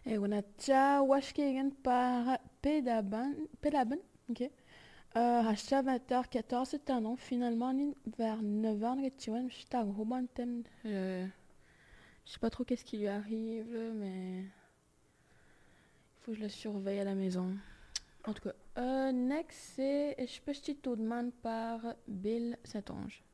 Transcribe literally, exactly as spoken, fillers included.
Et on a déjà Washkagan par Pedaban, Pedaban, ok. Euh, Hashtag vingt heures quatorze, c'est un nom. Finalement, ni- vers neuf heures, tu vois, je suis à gros bon thème. Je je sais pas trop qu'est-ce qui lui arrive, mais il faut que je le surveille à la maison. En tout cas, euh, next, c'est Je peux tout de par Bill Saint-Onge.